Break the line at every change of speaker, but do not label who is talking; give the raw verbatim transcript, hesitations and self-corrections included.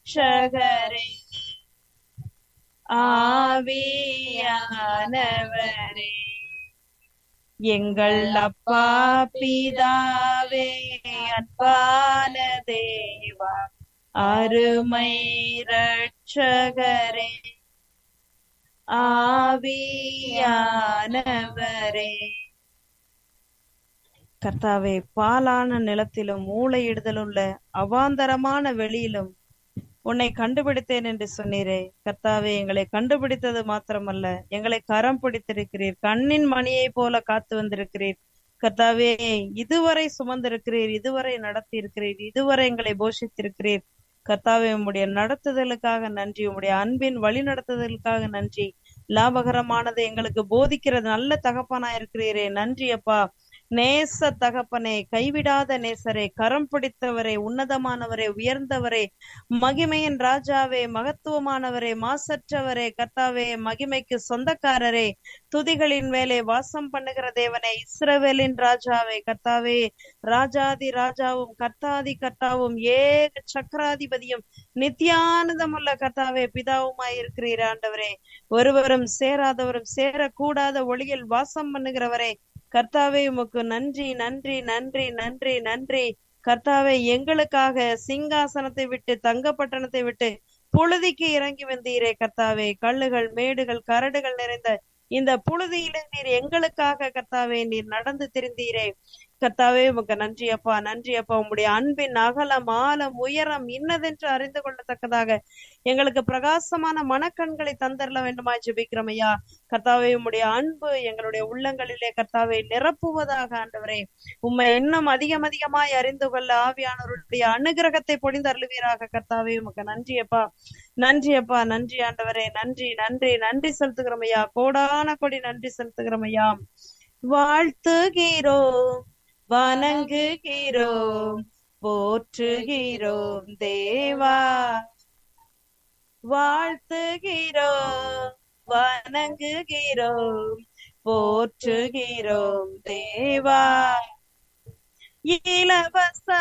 இரட்சகரே ஆவியானவரே எங்கள் அப்பா பிதாவே அன்பான தேவா அருமை இரட்சகரே ஆவியானவரே. கர்த்தாவே, பாலான நிலத்திலும் மூளையிடுதலுள்ள அவாந்தரமான வெளியிலும் உன்னை கண்டுபிடித்தேன் என்று சொன்னீரே. கர்த்தாவே, எங்களை கண்டுபிடித்தது மாத்திரமல்ல, எங்களை கரம் பிடித்திருக்கிறீர், கண்ணின் மணியை போல காத்து வந்திருக்கிறீர். கர்த்தாவே, இதுவரை சுமந்திருக்கிறீர், இதுவரை நடத்தி இருக்கிறீர், இதுவரை எங்களை போஷித்திருக்கிறீர். கர்த்தாவே, உம்முடைய நடத்துதலுக்காக நன்றி, உம்முடைய அன்பின் வழி நடத்துதலுக்காக நன்றி. லாபகரமானது எங்களுக்கு போதிக்கிறது நல்ல தகப்பனா இருக்கிறீரே, நன்றி அப்பா. நேச தகப்பனே, கைவிடாத நேசரே, கரம் பிடித்தவரே, உன்னதமானவரே, உயர்ந்தவரே, மகிமையின் ராஜாவே, மகத்துவமானவரே, மாசற்றவரே, கர்த்தாவே, மகிமைக்கு சொந்தக்காரரே, துதிகளின் மேலே வாசம் பண்ணுகிற தேவனே, இஸ்ரவேலின் ராஜாவே, கர்த்தாவே, ராஜாதி ராஜாவும் கர்த்தாதி கர்த்தாவும் ஏக சக்கராதிபதியும் நித்தியானதமுள்ள கர்த்தாவே, பிதாவுமாய் இருக்கிறீர் ஆண்டவரே. ஒருவரும் சேராதவரும் சேரக்கூடாத ஒளியில் வாசம் பண்ணுகிறவரே, கர்த்தாவே, உமக்கு நன்றி நன்றி நன்றி நன்றி நன்றி. கர்த்தாவே, எங்களுக்காக சிங்காசனத்தை விட்டு தங்க பட்டணத்தை விட்டு புழுதிக்கு இறங்கி வந்தீரே. கர்த்தாவே, கல்லுகள் மேடுகள் கரடுகள் நிறைந்த இந்த புழுதியில நீர் எங்களுக்காக கர்த்தாவே நீர் நடந்து திரிந்தீரே. கர்த்தாவே, உமக்கு நன்றி அப்பா, நன்றி அப்பா. உம்முடைய அன்பின் அகலம் ஆழம் உயரம் இன்னதென்று அறிந்து கொள்ளத்தக்கதாக எங்களுக்கு பிரகாசமான மனக்கண்களை தந்தரல வேண்டுமாய் ஜெபிக்கிறோம் ஐயா. கர்த்தாவே, உம்முடைய அன்பு எங்களுடைய உள்ளங்களிலே கர்த்தாவே நிரப்புவதாக ஆண்டவரே. உம்மை இன்னும் அதிகம் அதிகமாய் அறிந்து கொள்ள ஆவியானவருடைய அனுகிரகத்தை பொழிந்து அருளுவீராக. கர்த்தாவே, உமக்கு நன்றி அப்பா, நன்றி அப்பா, நன்றி ஆண்டவரே, நன்றி நன்றி நன்றி செலுத்துகிறோம் ஐயா. கோடான கொடி நன்றி செலுத்துகிறோம் ஐயா. வாழ்த்துகிறோம், வணங்குகிறோம், போற்றுகிறோம் தேவா. வாழ்த்துகிறோம், வணங்குகிறோம், போற்றுகிறோம் தேவா. இலவச